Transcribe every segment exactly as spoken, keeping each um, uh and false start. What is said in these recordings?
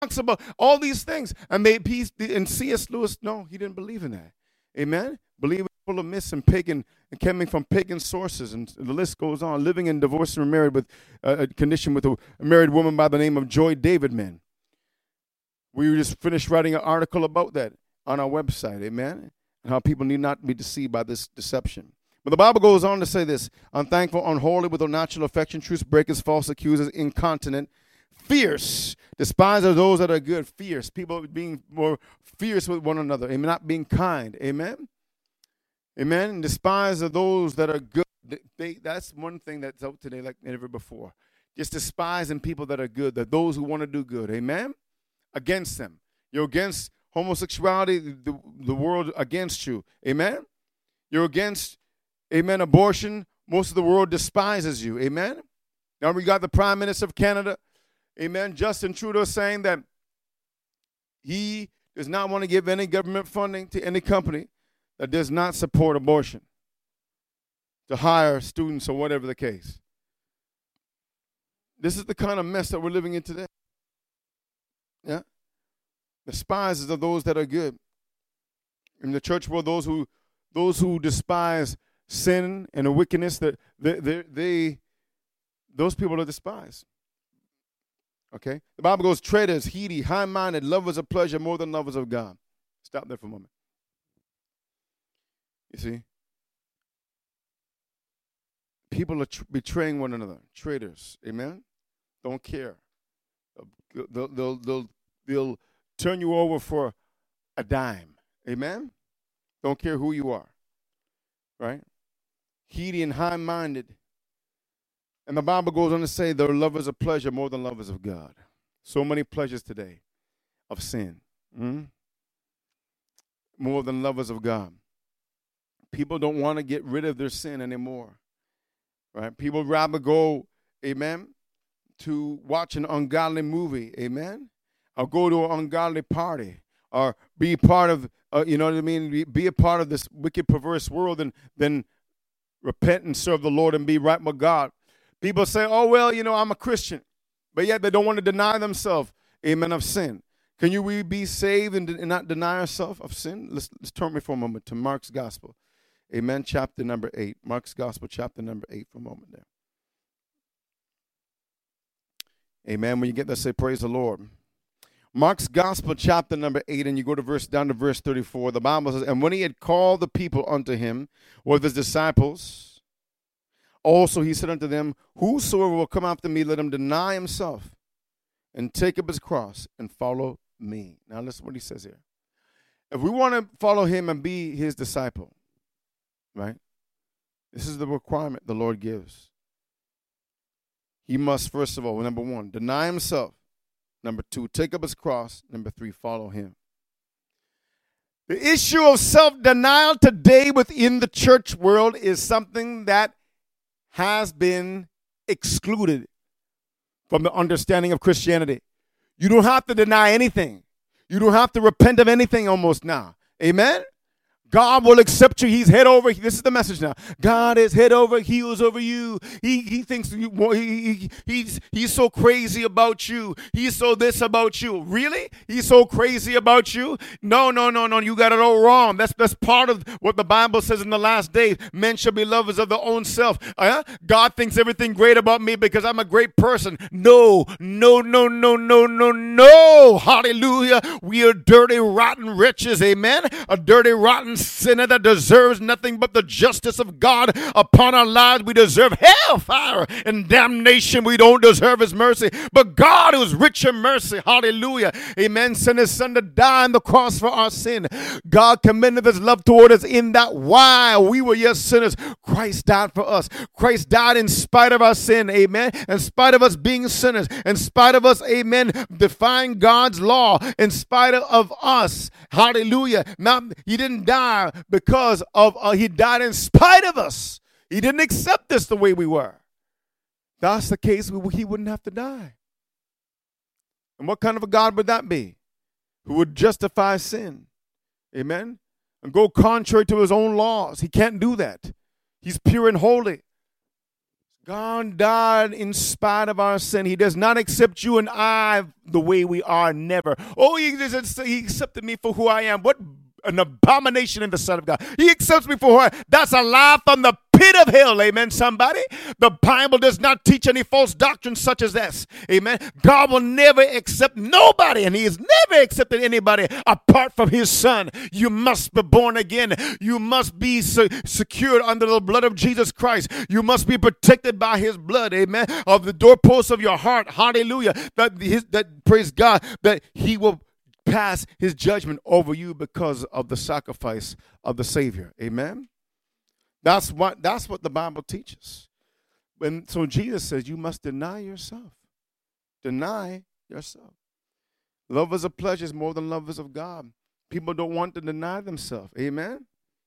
talks about all these things. And they, he, and C S. Lewis, no, he didn't believe in that. Amen? Believe it full of myths and pagan, and coming from pagan sources. And the list goes on. Living in divorce and married with uh, a condition with a married woman by the name of Joy Davidman. We just finished writing an article about that on our website. Amen? And how people need not be deceived by this deception. But the Bible goes on to say this: unthankful, unholy, with unnatural affection, truce breakers, false accusers, incontinent, fierce, despised are those that are good, fierce. People being more fierce with one another, amen, not being kind, amen? Amen? And despised are those that are good. They, that's one thing that's out today like never before. Just despising people that are good, that those who want to do good, amen? Against them. You're against homosexuality, the, the world against you, amen? You're against, amen, abortion. Most of the world despises you. Amen. Now we got the Prime Minister of Canada, amen, Justin Trudeau, saying that he does not want to give any government funding to any company that does not support abortion, to hire students or whatever the case. This is the kind of mess that we're living in today. Yeah. The spies are those that are good. In the church world, those who those who despise sin and the wickedness, that they, they, they, those people are despised. Okay? The Bible goes, traitors, heedy, high-minded, lovers of pleasure more than lovers of God. Stop there for a moment. You see? People are tr- betraying one another. Traitors. Amen? Don't care. They'll, they'll, they'll, they'll turn you over for a dime. Amen? Don't care who you are. Right? Heedy and high-minded. And the Bible goes on to say they're lovers of pleasure more than lovers of God. So many pleasures today of sin. Mm? More than lovers of God. People don't want to get rid of their sin anymore. Right? People rather go, amen, to watch an ungodly movie, amen, or go to an ungodly party, or be part of, uh, you know what I mean, be, be a part of this wicked, perverse world, and then repent and serve the Lord and be right with God. People say, oh, well, you know, I'm a Christian, but yet they don't want to deny themselves, amen, of sin. Can you we be saved and, and not deny ourselves of sin? Let's, let's turn me for a moment to Mark's Gospel, amen, chapter number eight. Mark's Gospel, chapter number eight for a moment there. Amen. When you get there, say, praise the Lord. Mark's Gospel, chapter number eight, and you go to verse down to verse thirty-four. The Bible says, and when he had called the people unto him with his disciples, also he said unto them, whosoever will come after me, let him deny himself and take up his cross and follow me. Now listen what he says here. If we want to follow him and be his disciple, right, this is the requirement the Lord gives. He must, first of all, number one, deny himself. Number two, take up his cross. Number three, follow him. The issue of self-denial today within the church world is something that has been excluded from the understanding of Christianity. You don't have to deny anything. You don't have to repent of anything almost now. Amen? God will accept you. He's head over. This is the message now. God is head over heels over you. He he thinks you, he, he, he's he's so crazy about you. He's so this about you. Really? He's so crazy about you? No, no, no, no. You got it all wrong. That's that's part of what the Bible says in the last days. Men shall be lovers of their own self. Uh, God thinks everything great about me because I'm a great person. No, no, no, no, no, no, no. Hallelujah. We are dirty, rotten wretches. Amen. A dirty, rotten sinner that deserves nothing but the justice of God upon our lives. We deserve hellfire and damnation. We don't deserve his mercy. But God, who is rich in mercy, hallelujah, amen, sent his son to die on the cross for our sin. God commended his love toward us in that while we were yet sinners, Christ died for us. Christ died in spite of our sin, amen, in spite of us being sinners, in spite of us, amen, defying God's law, in spite of us, hallelujah. Not, he didn't die because of, uh, he died in spite of us. He didn't accept us the way we were. That's the case, he wouldn't have to die. And what kind of a God would that be? Who would justify sin, amen, and go contrary to his own laws. He can't do that. He's pure and holy. God died in spite of our sin. He does not accept you and I the way we are, never. Oh, he, he accepted me for who I am. What an abomination in the sight of God. He accepts me for who I am. That's a lie from the pit of hell. Amen, somebody. The Bible does not teach any false doctrine such as this. Amen. God will never accept nobody, and he has never accepted anybody apart from his son. You must be born again. You must be se- secured under the blood of Jesus Christ. You must be protected by his blood. Amen. Of the doorposts of your heart. Hallelujah. That, his, that praise God, that he will pass his judgment over you because of the sacrifice of the Savior. Amen. That's what that's what the Bible teaches. And so Jesus says you must deny yourself. Deny yourself. Love is a pleasure is more than love is of God. People don't want to deny themselves. Amen.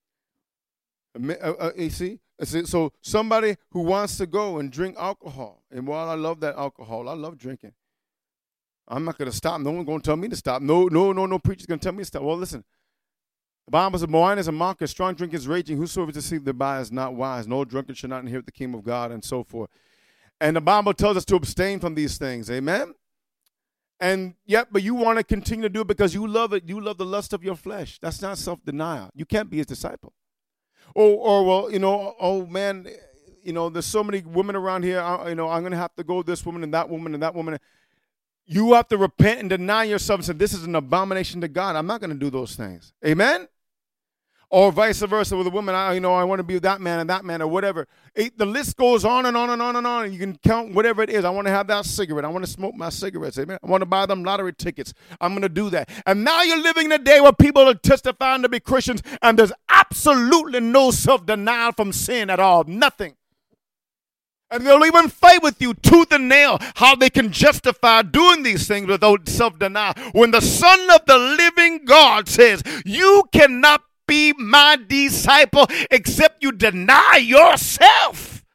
Uh, uh, you see? So somebody who wants to go and drink alcohol, and while I love that alcohol, I love drinking. I'm not going to stop. No one's going to tell me to stop. No, no, no, no preacher's going to tell me to stop. Well, listen. The Bible says, wine is a mocker, strong drink is raging. Whosoever is deceived thereby is not wise. No drunkard shall not inherit the kingdom of God, and so forth. And the Bible tells us to abstain from these things. Amen? And yet, but you want to continue to do it because you love it. You love the lust of your flesh. That's not self-denial. You can't be his disciple. Or, or well, you know, oh, man, you know, there's so many women around here. I, you know, I'm going to have to go this woman and that woman and that woman. You have to repent and deny yourself and say, this is an abomination to God. I'm not going to do those things. Amen? Or vice versa with a woman, I, you know, I want to be that man and that man or whatever. It, the list goes on and on and on and on. And you can count whatever it is. I want to have that cigarette. I want to smoke my cigarettes. Amen. I want to buy them lottery tickets. I'm going to do that. And now you're living in a day where people are testifying to be Christians and there's absolutely no self-denial from sin at all. Nothing. And they'll even fight with you tooth and nail how they can justify doing these things without self-denial. When the Son of the living God says, you cannot be my disciple except you deny yourself.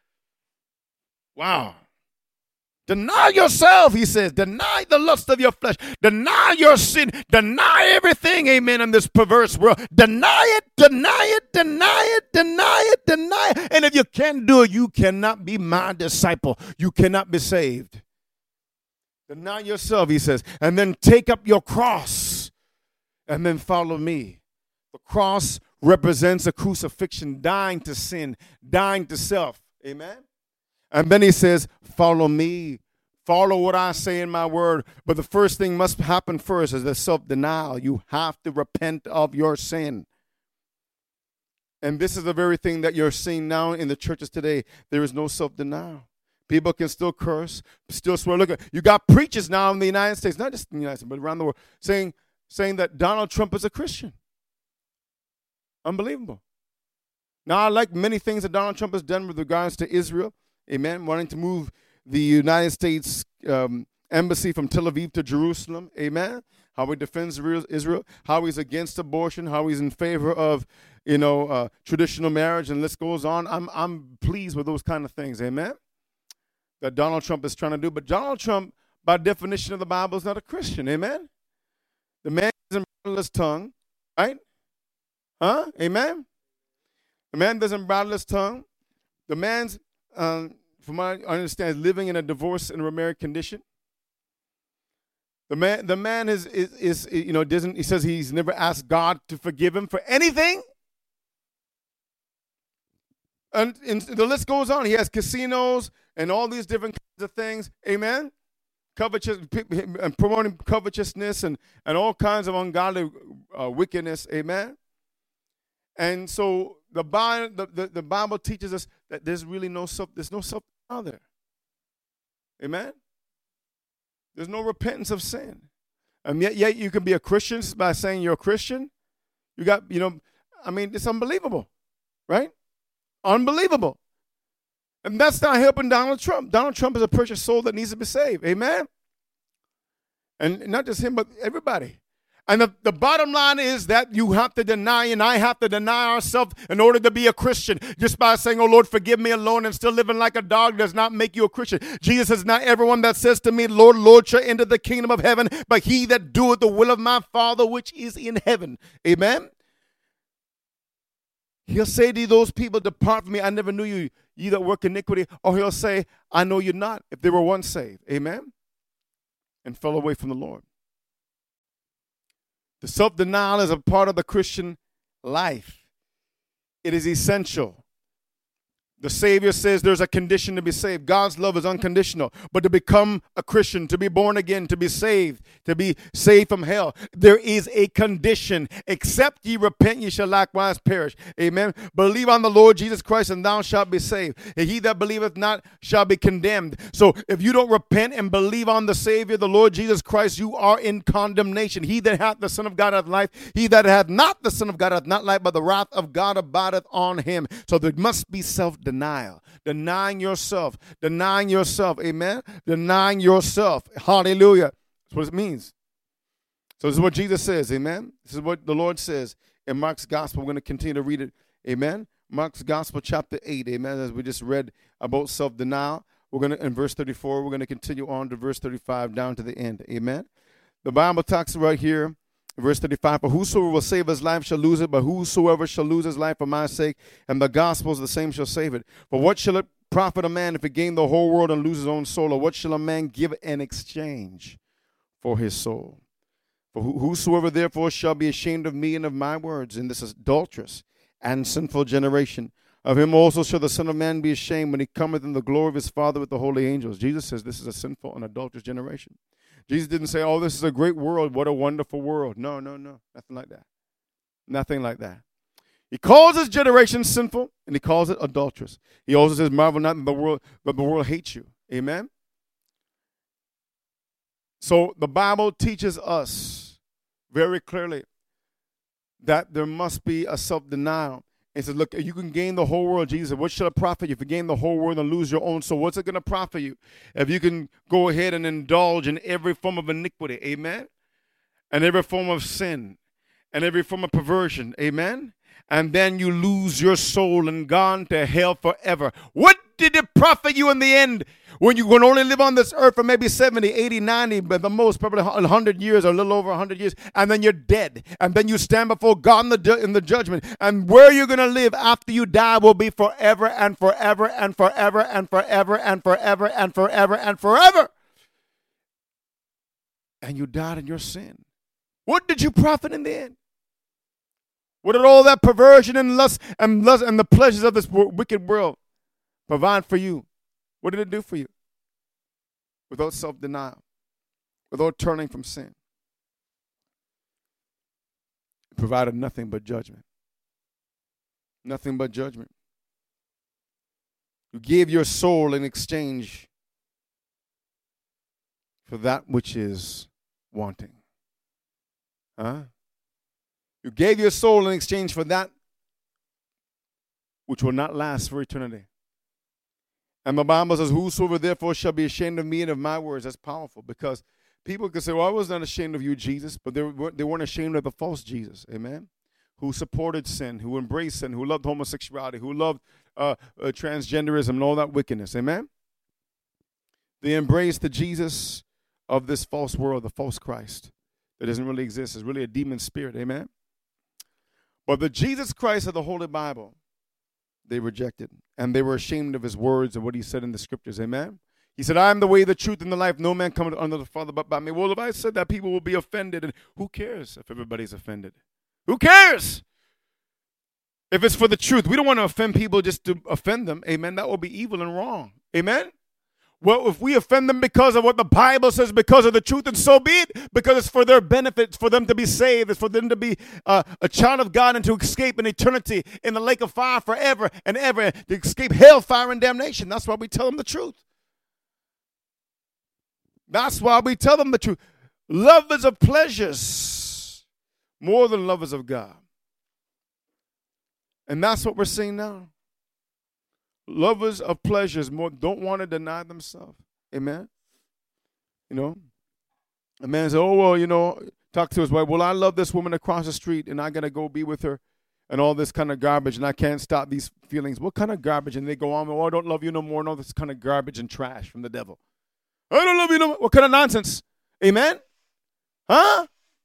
Wow. Deny yourself, he says. Deny the lust of your flesh. Deny your sin. Deny everything, amen, in this perverse world. Deny it, deny it, deny it, deny it, deny it. And if you can't do it, you cannot be my disciple. You cannot be saved. Deny yourself, he says. And then take up your cross and then follow me. The cross represents a crucifixion, dying to sin, dying to self. Amen? And then he says, follow me. Follow what I say in my word. But the first thing must happen first is the self-denial. You have to repent of your sin. And this is the very thing that you're seeing now in the churches today. There is no self-denial. People can still curse, still swear. Look, you got preachers now in the United States, not just in the United States, but around the world, saying, saying that Donald Trump is a Christian. Unbelievable. Now, I like many things that Donald Trump has done with regards to Israel. Amen. Wanting to move the United States um, embassy from Tel Aviv to Jerusalem. Amen. How he defends Israel. How he's against abortion. How he's in favor of, you know, uh, traditional marriage. And list goes on. I'm, I'm pleased with those kind of things. Amen. That Donald Trump is trying to do. But Donald Trump, by definition of the Bible, is not a Christian. Amen. The man doesn't bridle his tongue. Right? Huh? Amen? The man doesn't bridle his tongue. The man's, um, from what I understand, is living in a divorce and remarried condition. The man, the man is, is, is, you know, doesn't, he says he's never asked God to forgive him for anything. And, and the list goes on. He has casinos and all these different kinds of things. Amen? Covetous, and promoting covetousness and, and all kinds of ungodly uh, wickedness. Amen? And so the Bible, the, the, the Bible teaches us that there's really no self, there's no self-denial there. Amen? There's no repentance of sin. And yet, yet you can be a Christian by saying you're a Christian. You got, you know, I mean, it's unbelievable, right? Unbelievable. And that's not helping Donald Trump. Donald Trump is a precious soul that needs to be saved. Amen? And not just him, but everybody. And the, the bottom line is that you have to deny, and I have to deny ourselves in order to be a Christian. Just by saying, oh, Lord, forgive me alone, and still living like a dog does not make you a Christian. Jesus says, not everyone that says to me, Lord, Lord, shall enter the kingdom of heaven, but he that doeth the will of my Father which is in heaven. Amen? He'll say to those people, depart from me, I never knew you, ye that work iniquity, or he'll say, I know you not, if they were once saved. Amen? And fell away from the Lord. The self-denial is a part of the Christian life. It is essential. The Savior says there's a condition to be saved. God's love is unconditional. But to become a Christian, to be born again, to be saved, to be saved from hell, there is a condition. Except ye repent, ye shall likewise perish. Amen. Believe on the Lord Jesus Christ, and thou shalt be saved. And he that believeth not shall be condemned. So if you don't repent and believe on the Savior, the Lord Jesus Christ, you are in condemnation. He that hath the Son of God hath life. He that hath not the Son of God hath not life, but the wrath of God abideth on him. So there must be self-denial. Denial, denying yourself, denying yourself, amen? Denying yourself, hallelujah. That's what it means. So this is what Jesus says, amen? This is what the Lord says in Mark's Gospel. We're going to continue to read it, amen? Mark's Gospel, chapter eight, amen? As we just read about self-denial, we're going to, in verse thirty-four, we're going to continue on to verse thirty-five down to the end, amen? The Bible talks right here, verse thirty-five, for whosoever will save his life shall lose it, but whosoever shall lose his life for my sake and the gospel's the same shall save it. For what shall it profit a man if he gain the whole world and lose his own soul? Or what shall a man give in exchange for his soul? For whosoever therefore shall be ashamed of me and of my words in this adulterous and sinful generation, of him also shall the Son of Man be ashamed when he cometh in the glory of his Father with the holy angels. Jesus says this is a sinful and adulterous generation. Jesus didn't say, oh, this is a great world. What a wonderful world. No, no, no. Nothing like that. Nothing like that. He calls his generation sinful, and he calls it adulterous. He also says, marvel not in the world, but the world hates you. Amen? So the Bible teaches us very clearly that there must be a self-denial. He says, look, you can gain the whole world. Jesus said, what shall it profit you if you gain the whole world and lose your own soul? What's it going to profit you if you can go ahead and indulge in every form of iniquity? Amen? And every form of sin and every form of perversion. Amen? And then you lose your soul and gone to hell forever. What did it profit you in the end when you're going to only live on this earth for maybe seventy, eighty, ninety, but the most probably one hundred years or a little over one hundred years, and then you're dead, and then you stand before God in the, in the judgment, and where you're going to live after you die will be forever and forever and forever and forever and forever and forever and forever. And you died in your sin. What did you profit in the end? What did all that perversion and lust and lust and the pleasures of this wicked world provide for you? What did it do for you? Without self-denial, without turning from sin, it provided nothing but judgment. Nothing but judgment. You gave your soul in exchange for that which is wanting. Huh? You gave your soul in exchange for that which will not last for eternity. And the Bible says, whosoever therefore shall be ashamed of me and of my words. That's powerful, because people can say, well, I was not ashamed of you, Jesus, but they, were, they weren't ashamed of the false Jesus, amen, who supported sin, who embraced sin, who loved homosexuality, who loved uh, uh, transgenderism and all that wickedness, amen. They embraced the Jesus of this false world, the false Christ that doesn't really exist. It's really a demon spirit, amen. But the Jesus Christ of the Holy Bible, they rejected, and they were ashamed of his words and what he said in the scriptures, amen. He said, I am the way, the truth, and the life. No man cometh unto the Father but by me. Well, if I said that, people will be offended, and who cares if everybody's offended? Who cares? If it's for the truth. We don't want to offend people just to offend them, amen. That would be evil and wrong, amen. Well, if we offend them because of what the Bible says, because of the truth, and so be it, because it's for their benefit, for them to be saved, it's for them to be uh, a child of God and to escape an eternity in the lake of fire forever and ever, to escape hellfire and damnation. That's why we tell them the truth. That's why we tell them the truth. Lovers of pleasures more than lovers of God. And that's what we're seeing now. Lovers of pleasures more don't want to deny themselves. Amen. You know, a man says, oh, well, you know, talk to his wife. Well, I love this woman across the street and I got to go be with her and all this kind of garbage and I can't stop these feelings. What kind of garbage? And they go on, oh, I don't love you no more. No, this kind of garbage and trash from the devil. I don't love you no more. What kind of nonsense? Amen. Huh?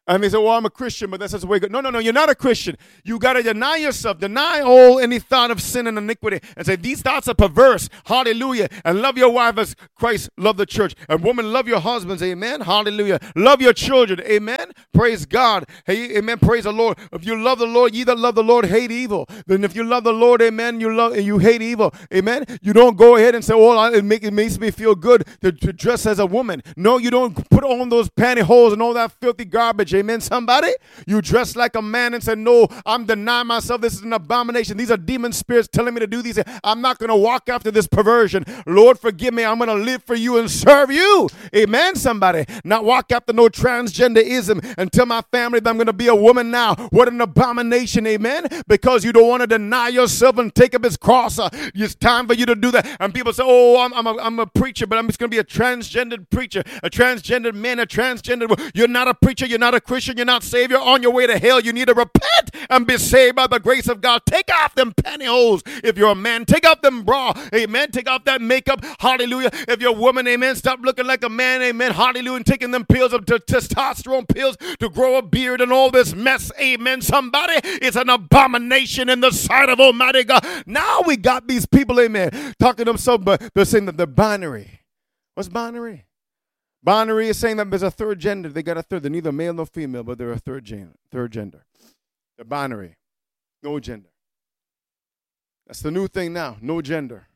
And they say, well, I'm a Christian, but that's just the way it goes. No, no, no, you're not a Christian. You got to deny yourself, deny all any thought of sin and iniquity, and say, these thoughts are perverse. Hallelujah. And love your wife as Christ loved the church. And woman, love your husbands. Amen. Hallelujah. Love your children. Amen. Praise God. Hey, amen. Praise the Lord. If you love the Lord, ye that love the Lord hate evil. Then if you love the Lord, amen, you love you hate evil. Amen. You don't go ahead and say, oh, it, make, it makes me feel good to, to dress as a woman. No, you don't put on those pantyhose and all that filthy garbage. Amen, somebody? You dress like a man and say, no, I'm denying myself. This is an abomination. These are demon spirits telling me to do these. I'm not going to walk after this perversion. Lord, forgive me. I'm going to live for you and serve you. Amen, somebody? Not walk after no transgenderism and tell my family that I'm going to be a woman now. What an abomination, amen? Because you don't want to deny yourself and take up his cross. Uh, it's time for you to do that. And people say, oh, I'm, I'm, a, I'm a preacher, but I'm just going to be a transgendered preacher, a transgendered man, a transgendered. You're not a preacher. You're not a Christian. You're not saved. You're on your way to hell. You need to repent and be saved by the grace of God. Take off them pantyhose if you're a man. Take off them bra. Amen. Take off that makeup. Hallelujah. If you're a woman, amen, stop looking like a man. Amen. Hallelujah. And taking them pills of t- testosterone pills to grow a beard and all this mess. Amen. Somebody, it's an abomination in the sight of Almighty God. Now we got these people, amen, talking to themselves, but they're saying that they're binary. What's binary? Binary is saying that there's a third gender. They got a third. They're neither male nor female, but they're a third gender. Third gender. They're binary. No gender. That's the new thing now. No gender.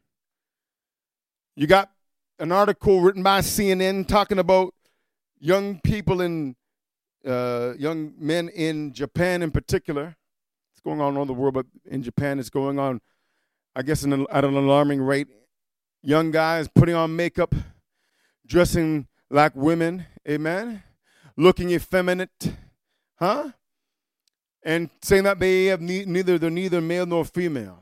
You got an article written by C N N talking about young people in, uh, young men in Japan in particular. It's going on all over the world, but in Japan it's going on, I guess, in, at an alarming rate. Young guys putting on makeup, dressing like women, amen, looking effeminate, huh? And saying that they have ne- neither, they're neither male nor female.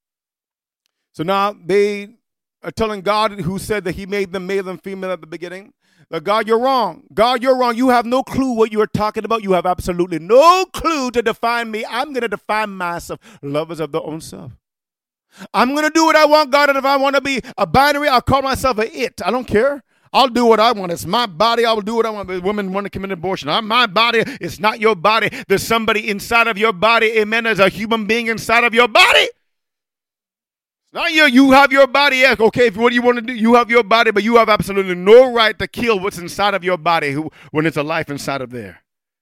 So now they are telling God, who said that he made them male and female at the beginning, that God, you're wrong. God, you're wrong. You have no clue what you are talking about. You have absolutely no clue to define me. I'm going to define myself. Lovers of their own self. I'm going to do what I want, God, and if I want to be a binary, I'll call myself a it. I don't care. I'll do what I want. It's my body. I will do what I want. But women want to commit abortion. I'm my body. It's not your body. There's somebody inside of your body. Amen. There's a human being inside of your body. It's not you. You have your body. Yeah, okay, if what do you want to do? You have your body, but you have absolutely no right to kill what's inside of your body when it's a life inside of there.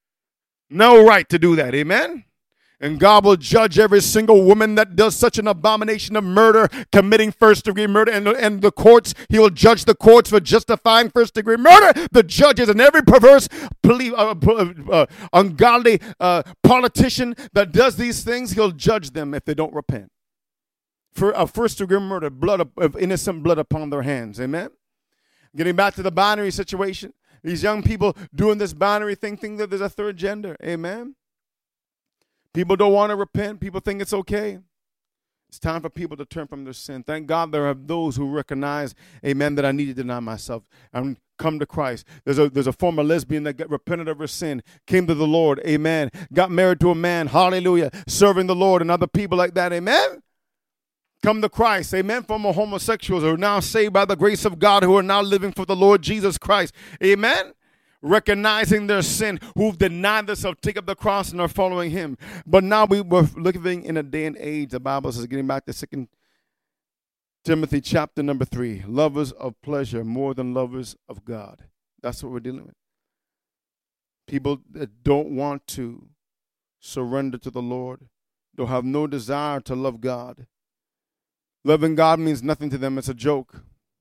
No right to do that. Amen. And God will judge every single woman that does such an abomination of murder, committing first-degree murder. And, and the courts, he will judge the courts for justifying first-degree murder. The judges and every perverse, uh, uh, ungodly uh, politician that does these things, he'll judge them if they don't repent. For a first-degree murder, blood of innocent blood upon their hands. Amen? Getting back to the binary situation, these young people doing this binary thing think that there's a third gender. Amen? People don't want to repent. People think it's okay. It's time for people to turn from their sin. Thank God there are those who recognize, amen, that I need to deny myself and come to Christ. There's a there's a former lesbian that got repented of her sin, came to the Lord, amen, got married to a man, hallelujah, serving the Lord and other people like that, amen. Come to Christ, amen, former homosexuals who are now saved by the grace of God, who are now living for the Lord Jesus Christ, amen. Recognizing their sin, who've denied themselves, take up the cross and are following him. But now we were living in a day and age, the Bible says, getting back to Second Timothy chapter number three, lovers of pleasure more than lovers of God. That's what we're dealing with. People that don't want to surrender to the Lord, don't have no desire to love God. Loving God means nothing to them. It's a joke.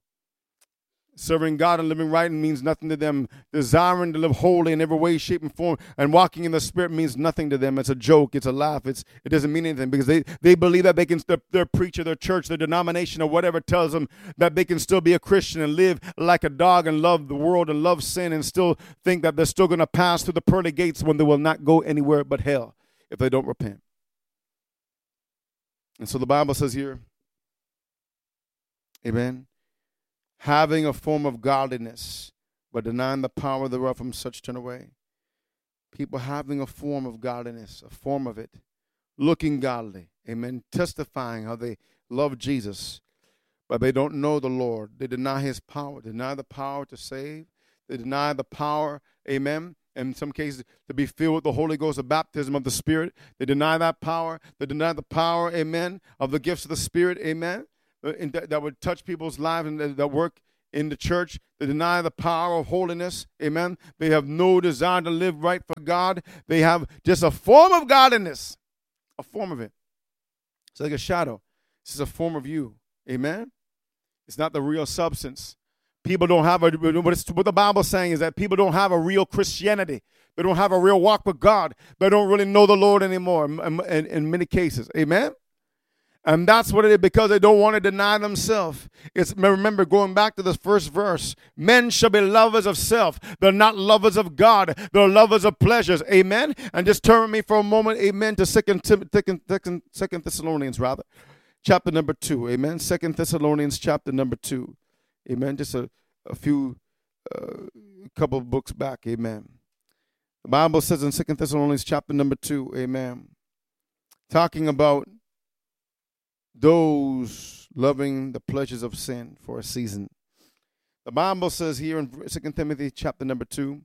Serving God and living right means nothing to them. Desiring to live holy in every way, shape, and form, and walking in the Spirit means nothing to them. It's a joke. It's a laugh. It's it doesn't mean anything because they, they believe that they can, their, their preacher, their church, their denomination, or whatever tells them that they can still be a Christian and live like a dog and love the world and love sin and still think that they're still going to pass through the pearly gates when they will not go anywhere but hell if they don't repent. And so the Bible says here, amen, having a form of godliness, but denying the power thereof, from such turn away. People having a form of godliness, a form of it, looking godly, amen, testifying how they love Jesus, but they don't know the Lord. They deny his power, deny the power to save. They deny the power, amen, in some cases, to be filled with the Holy Ghost, the baptism of the Spirit. They deny that power. They deny the power, amen, of the gifts of the Spirit, amen, and that, that would touch people's lives and that, that work in the church. They deny the power of holiness, amen. They have no desire to live right for God. They have just a form of godliness, a form of it. It's like a shadow. This is a form of you, amen. It's not the real substance. People don't have a, what, it's, what the Bible's saying is that people don't have a real Christianity. They don't have a real walk with God. They don't really know the Lord anymore in, in, in many cases. Amen? And that's what it is, because they don't want to deny themselves. It's, remember, going back to this first verse, men shall be lovers of self. They're not lovers of God. They're lovers of pleasures. Amen? And just turn with me for a moment, amen, to Second Thessalonians, rather, chapter number two. Amen? Second Thessalonians, chapter number two. Amen. Just a, a few, uh, couple of books back. Amen. The Bible says in Second Thessalonians chapter number two, amen, talking about those loving the pleasures of sin for a season. The Bible says here in Second Timothy chapter number two,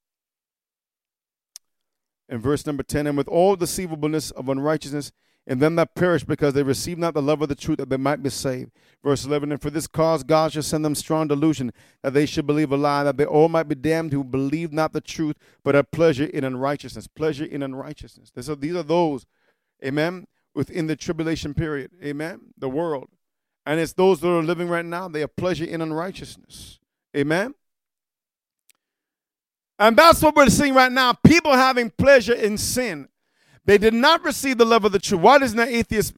in verse number ten, and with all deceivableness of unrighteousness in them that perish, because they receive not the love of the truth, that they might be saved. Verse eleven, and for this cause God shall send them strong delusion, that they should believe a lie, that they all might be damned who believe not the truth, but have pleasure in unrighteousness. Pleasure in unrighteousness. So these are those, amen, within the tribulation period, amen, the world. And it's those that are living right now, they have pleasure in unrighteousness. Amen. And that's what we're seeing right now. People having pleasure in sin. They did not receive the love of the truth. Why doesn't an atheist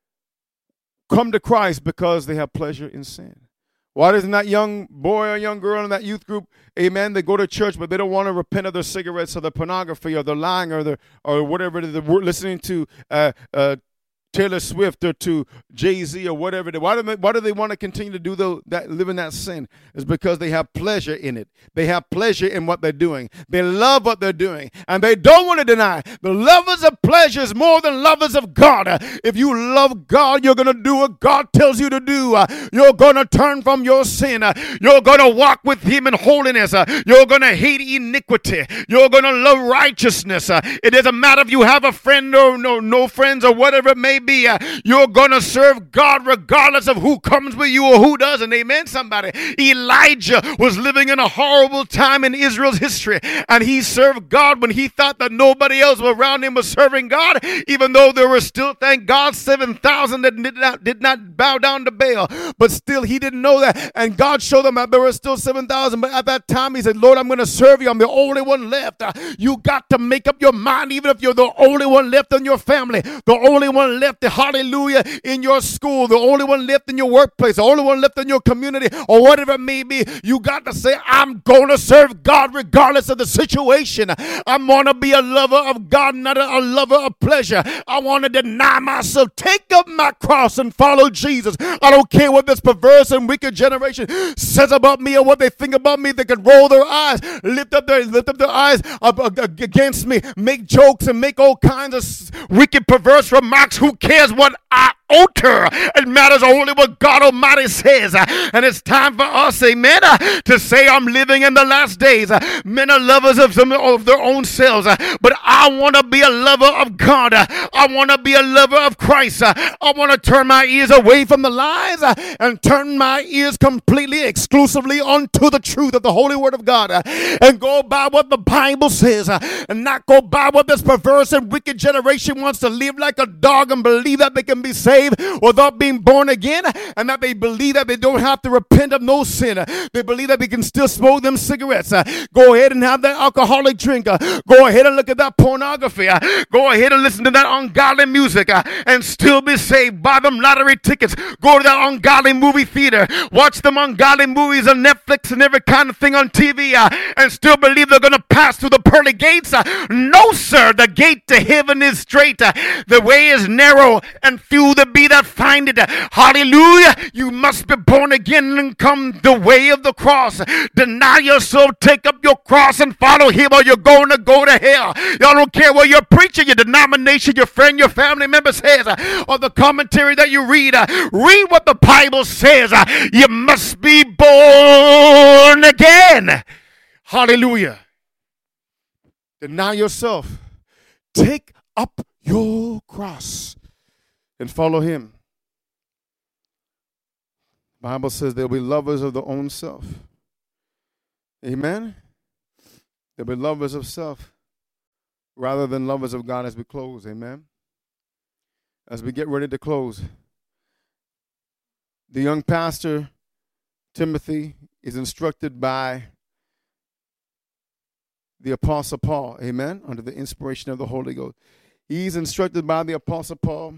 come to Christ? Because they have pleasure in sin. Why doesn't that young boy or young girl in that youth group, amen, they go to church, but they don't want to repent of their cigarettes or their pornography or their lying or their, or whatever they're listening to, uh, uh, Taylor Swift or to Jay-Z or whatever. Why do they, why do they want to continue to do the, that, live in that sin? It's because they have pleasure in it. They have pleasure in what they're doing. They love what they're doing, and they don't want to deny. The lovers of pleasure is more than lovers of God. If you love God, you're going to do what God tells you to do. You're going to turn from your sin. You're going to walk with Him in holiness. You're going to hate iniquity. You're going to love righteousness. It doesn't matter if you have a friend or no, no friends or whatever it may be. Uh, you're going to serve God regardless of who comes with you or who doesn't. Amen, somebody. Elijah was living in a horrible time in Israel's history, and he served God when he thought that nobody else around him was serving God, even though there were still, thank God, seven thousand that did not, did not bow down to Baal. But still, he didn't know that, and God showed him that there were still seven thousand. But at that time, he said, Lord, I'm going to serve you. I'm the only one left. Uh, you got to make up your mind, even if you're the only one left in your family, the only one left, the hallelujah, in your school, the only one left in your workplace, the only one left in your community, or whatever it may be. You got to say, I'm going to serve God regardless of the situation. I'm going to be a lover of God, not a, a lover of pleasure. I want to deny myself, take up my cross and follow Jesus. I don't care what this perverse and wicked generation says about me or what they think about me. They can roll their eyes, lift up their, lift up their eyes against me, make jokes and make all kinds of wicked, perverse remarks. Who cares what I utter? It matters only what God Almighty says. And it's time for us, amen, to say I'm living in the last days. Men are lovers of, some, of their own selves, but I want to be a lover of God. I want to be a lover of Christ. I want to turn my ears away from the lies and turn my ears completely, exclusively onto the truth of the Holy Word of God, and go by what the Bible says, and not go by what this perverse and wicked generation wants to live like a dog and believe that they can be saved without being born again, and that they believe that they don't have to repent of no sin. They believe that they can still smoke them cigarettes. Uh, go ahead and have that alcoholic drink. Uh, go ahead and look at that pornography. Uh, go ahead and listen to that ungodly music uh, and still be saved. Buy them lottery tickets. Go to that ungodly movie theater. Watch them ungodly movies on Netflix and every kind of thing on T V uh, and still believe they're going to pass through the pearly gates. Uh, no, sir. The gate to heaven is straight. Uh, the way is narrow, and few there be that find it. Hallelujah. You must be born again and come the way of the cross. Deny yourself, take up your cross and follow Him, or you're going to go to hell. Y'all don't care what your preacher, your denomination, your friend, your family member says, or the commentary that you read. Read what the Bible says. You must be born again. Hallelujah. Deny yourself. Take up your cross and follow him. The Bible says they'll be lovers of their own self. Amen? They'll be lovers of self rather than lovers of God as we close. Amen? As we get ready to close, the young pastor, Timothy, is instructed by the Apostle Paul. Amen? Under the inspiration of the Holy Ghost. He's instructed by the Apostle Paul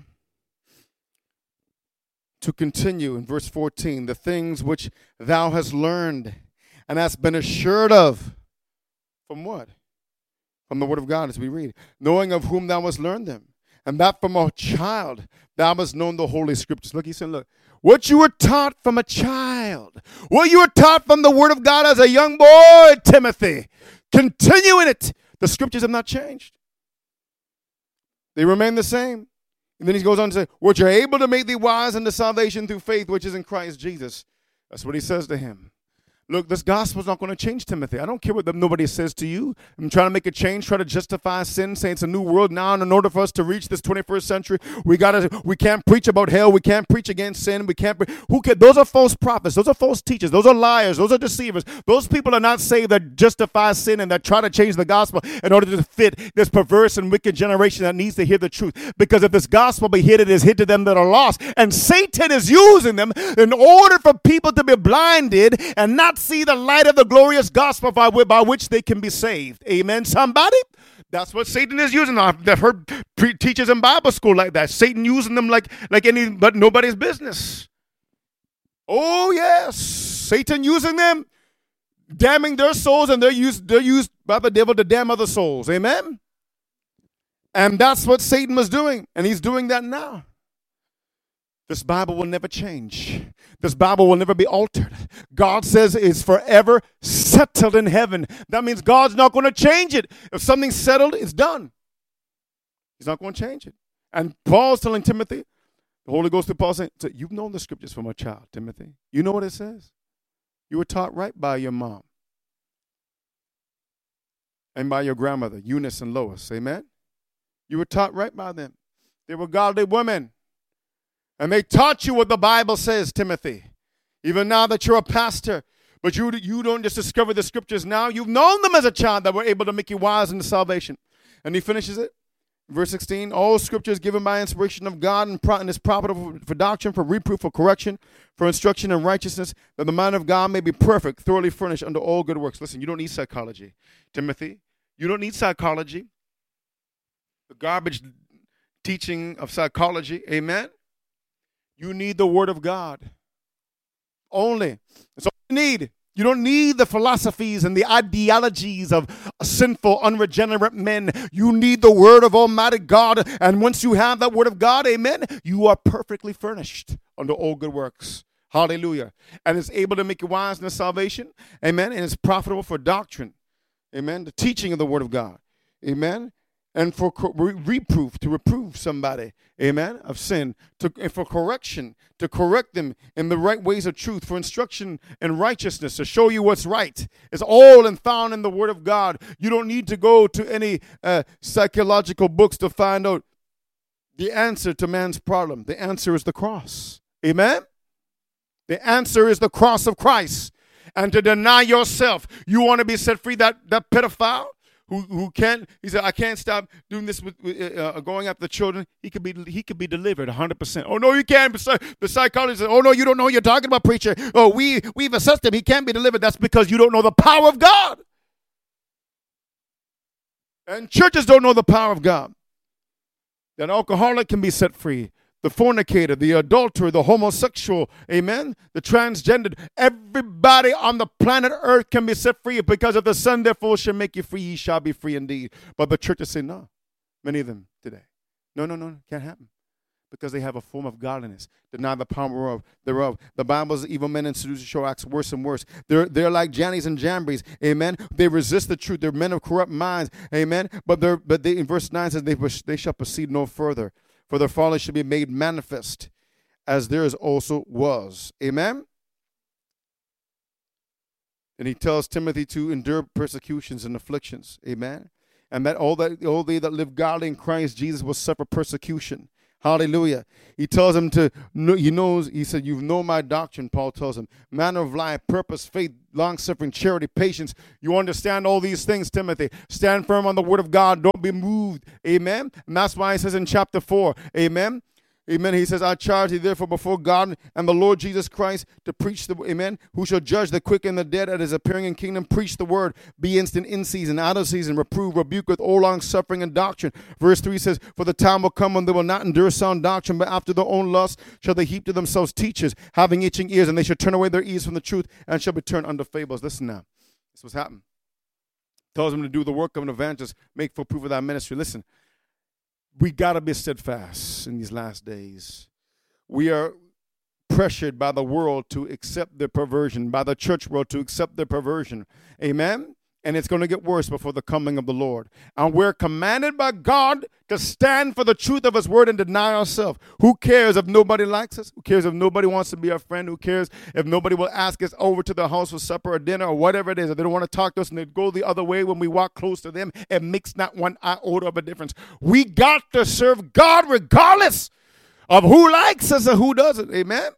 to continue in verse fourteen, the things which thou hast learned and hast been assured of. From what? From the word of God, as we read. Knowing of whom thou hast learned them. And that from a child thou hast known the Holy Scriptures. Look, he said, look, what you were taught from a child, what you were taught from the word of God as a young boy, Timothy, continue in it. The Scriptures have not changed. They remain the same. And then he goes on to say, what you're able to make thee wise unto salvation through faith, which is in Christ Jesus. That's what he says to him. Look, this gospel is not going to change Timothy. I don't care what nobody says to you. I'm trying to make a change, try to justify sin, saying it's a new world now. And in order for us to reach this twenty-first century, we gotta, we can't preach about hell. We can't preach against sin. We can't. Who can? Those are false prophets. Those are false teachers. Those are liars. Those are deceivers. Those people are not saved that justify sin and that try to change the gospel in order to fit this perverse and wicked generation that needs to hear the truth. Because if this gospel be hid, it is hid to them that are lost. And Satan is using them in order for people to be blinded and not see the light of the glorious gospel by, by which they can be saved. Amen, somebody? That's what Satan is using. I've heard pre- teachers in Bible school like that. Satan using them like, like any but nobody's business. Oh, yes. Satan using them, damning their souls, and they're used, they're used by the devil to damn other souls. Amen? And that's what Satan was doing, and he's doing that now. This Bible will never change. This Bible will never be altered. God says it's forever settled in heaven. That means God's not going to change it. If something's settled, it's done. He's not going to change it. And Paul's telling Timothy, the Holy Ghost to Paul saying, so you've known the Scriptures from a child, Timothy. You know what it says. You were taught right by your mom and by your grandmother, Eunice and Lois. Amen? You were taught right by them. They were godly women. And they taught you what the Bible says, Timothy. Even now that you're a pastor, but you, you don't just discover the Scriptures now. You've known them as a child that were able to make you wise into salvation. And he finishes it. Verse sixteen, all Scripture is given by inspiration of God and, pro- and is profitable for, for doctrine, for reproof, for correction, for instruction in righteousness, that the mind of God may be perfect, thoroughly furnished unto all good works. Listen, you don't need psychology, Timothy. You don't need psychology. The garbage teaching of psychology, amen? You need the Word of God. Only. That's all you need. You don't need the philosophies and the ideologies of sinful, unregenerate men. You need the Word of Almighty God. And once you have that Word of God, amen, you are perfectly furnished unto all good works. Hallelujah. And it's able to make you wise in the salvation. Amen. And it's profitable for doctrine. Amen. The teaching of the Word of God. Amen. And for co- re- reproof, to reprove somebody, amen, of sin, to, and for correction, to correct them in the right ways of truth, for instruction in righteousness, to show you what's right. It's all and found in the Word of God. You don't need to go to any uh, psychological books to find out the answer to man's problem. The answer is the cross. Amen? The answer is the cross of Christ. And to deny yourself. You want to be set free, that, that pedophile? Who who can't? He said, I can't stop doing this with uh, going after the children. He could be he could be delivered one hundred percent. Oh no, you can't. The psychologist said, oh no, you don't know what you're talking about, preacher. Oh, we we've assessed him. He can't be delivered. That's because you don't know the power of God. And churches don't know the power of God. That alcoholic can be set free. The fornicator, the adulterer, the homosexual, amen, the transgendered, everybody on the planet Earth can be set free because if the Son therefore shall make you free, ye shall be free indeed. But the churches say no, many of them today. No, no, no, can't happen because they have a form of godliness, deny the power of thereof. The Bible's evil men and seducers show acts worse and worse. They're, they're like Jannies and Jambries, amen. They resist the truth. They're men of corrupt minds, amen. But they're but they in verse nine says they, they shall proceed no further. For their folly should be made manifest, as theirs also was. Amen? And he tells Timothy to endure persecutions and afflictions. Amen? and that all that all they that live godly in Christ Jesus will suffer persecution. Hallelujah. He tells him to, he knows, he said, you know my doctrine, Paul tells him. Manner of life, purpose, faith, long-suffering, charity, patience. You understand all these things, Timothy. Stand firm on the word of God. Don't be moved. Amen. And that's why he says in chapter four, amen. Amen. He says, I charge thee therefore before God and the Lord Jesus Christ to preach the, amen, who shall judge the quick and the dead at his appearing in kingdom. Preach the word. Be instant in season, out of season. Reprove, rebuke with all long suffering and doctrine. Verse three says, for the time will come when they will not endure sound doctrine, but after their own lust shall they heap to themselves teachers, having itching ears, and they shall turn away their ears from the truth and shall be turned unto fables. Listen now. This was happening. Tells them to do the work of an evangelist, make full proof of that ministry. Listen. We got to be steadfast in these last days. We are pressured by the world to accept their perversion, by the church world to accept their perversion. Amen? And it's going to get worse before the coming of the Lord. And we're commanded by God to stand for the truth of his word and deny ourselves. Who cares if nobody likes us? Who cares if nobody wants to be our friend? Who cares if nobody will ask us over to their house for supper or dinner or whatever it is? If they don't want to talk to us and they go the other way when we walk close to them, it makes not one iota of a difference. We got to serve God regardless of who likes us and who doesn't. Amen?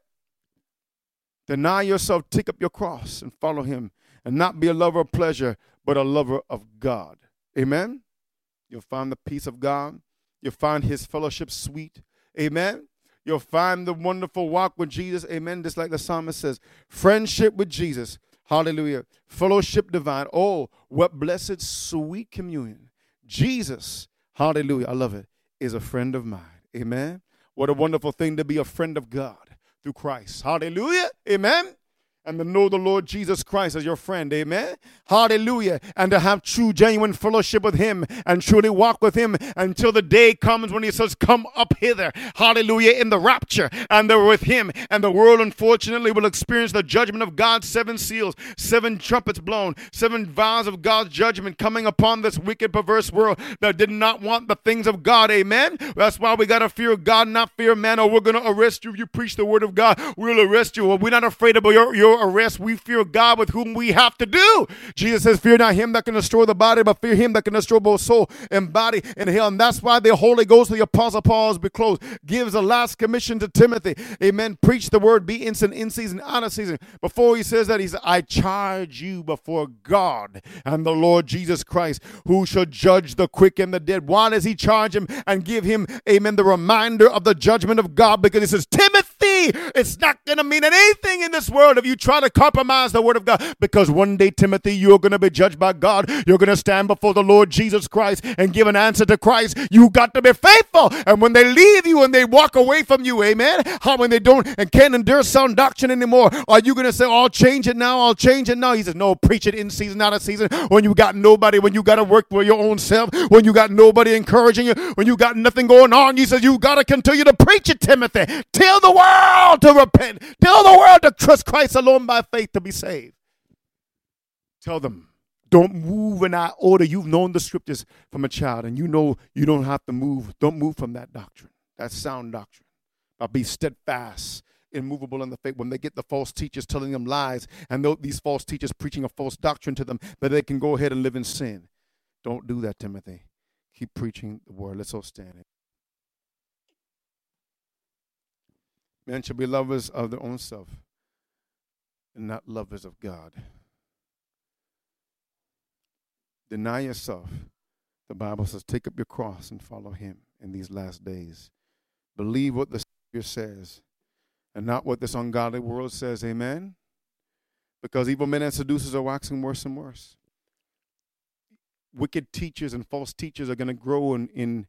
Deny yourself, take up your cross and follow him, and not be a lover of pleasure, but a lover of God. Amen? You'll find the peace of God. You'll find his fellowship sweet. Amen? You'll find the wonderful walk with Jesus. Amen? Just like the psalmist says, friendship with Jesus. Hallelujah. Fellowship divine. Oh, what blessed, sweet communion. Jesus, hallelujah, I love it, is a friend of mine. Amen? What a wonderful thing to be a friend of God through Christ. Hallelujah. Amen? And to know the Lord Jesus Christ as your friend, amen? Hallelujah. And to have true, genuine fellowship with him and truly walk with him until the day comes when he says, come up hither, hallelujah, in the rapture, and they're with him. And the world, unfortunately, will experience the judgment of God's seven seals, seven trumpets blown, seven vials of God's judgment coming upon this wicked, perverse world that did not want the things of God, amen? That's why we got to fear God, not fear man, or we're going to arrest you if you preach the word of God. We'll arrest you. Well, we're not afraid of your, your arrest. We fear God with whom we have to do. Jesus says, fear not him that can destroy the body, but fear him that can destroy both soul and body in hell. And that's why the Holy Ghost, the Apostle Paul, as we close, gives a last commission to Timothy. Amen. Preach the word, be instant, in season, out of season. Before he says that, he says, I charge you before God and the Lord Jesus Christ, who shall judge the quick and the dead. Why does he charge him and give him, amen, the reminder of the judgment of God? Because he says, Timothy, it's not going to mean anything in this world if you try to compromise the word of God, because one day, Timothy, you're going to be judged by God. You're going to stand before the Lord Jesus Christ and give an answer to Christ. You got to be faithful. And when they leave you and they walk away from you, amen, how when they don't and can't endure sound doctrine anymore, are you going to say, oh, I'll change it now, I'll change it now? He says, no, preach it in season, out of season. When you got nobody, when you got to work for your own self, when you got nobody encouraging you, when you got nothing going on, he says, you got to continue to preach it, Timothy. Tell the world to repent. Tell the world to trust Christ alone by faith to be saved. Tell them, don't move in that order. You've known the scriptures from a child, and you know you don't have to move. Don't move from that doctrine. That's sound doctrine. But be steadfast, immovable in the faith. When they get the false teachers telling them lies, and these false teachers preaching a false doctrine to them, that they can go ahead and live in sin. Don't do that, Timothy. Keep preaching the word. Let's all stand. Men should be lovers of their own self and not lovers of God. Deny yourself. The Bible says, take up your cross and follow him in these last days. Believe what the Savior says and not what this ungodly world says. Amen? Because evil men and seducers are waxing worse and worse. Wicked teachers and false teachers are going to grow in, in,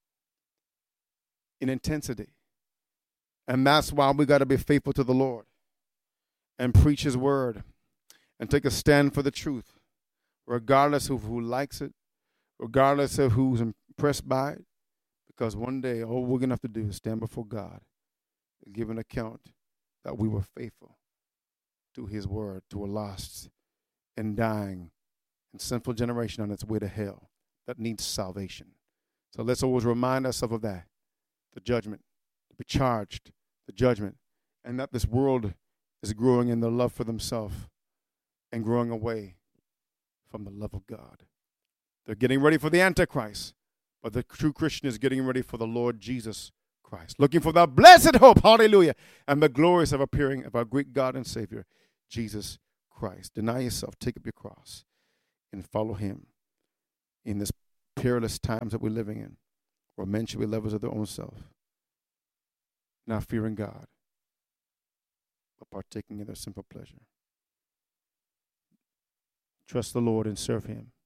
in intensity. And that's why we got to be faithful to the Lord and preach his word and take a stand for the truth, regardless of who likes it, regardless of who's impressed by it, because one day all we're going to have to do is stand before God and give an account that we were faithful to his word, to a lost and dying and sinful generation on its way to hell that needs salvation. So let's always remind ourselves of that, the judgment, to be charged, the judgment, and that this world is growing in the love for themselves and growing away from the love of God. They're getting ready for the Antichrist, but the true Christian is getting ready for the Lord Jesus Christ, looking for the blessed hope, hallelujah, and the glorious of appearing of our great God and Savior, Jesus Christ. Deny yourself, take up your cross, and follow him in this perilous times that we're living in, where men should be lovers of their own self, not fearing God, but partaking in their simple pleasure. Trust the Lord and serve him.